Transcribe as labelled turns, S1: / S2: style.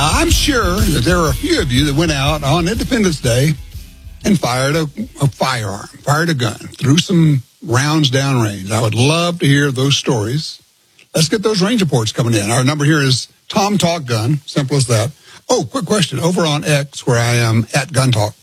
S1: Now, I'm sure that there are a few of you that went out on Independence Day and fired a firearm, fired a gun, threw some rounds downrange. I would love to hear those stories. Let's get those range reports coming in. Our number here is Tom Talk Gun. Simple as that. Oh, quick question. Over on X, where I am at Gun Talk,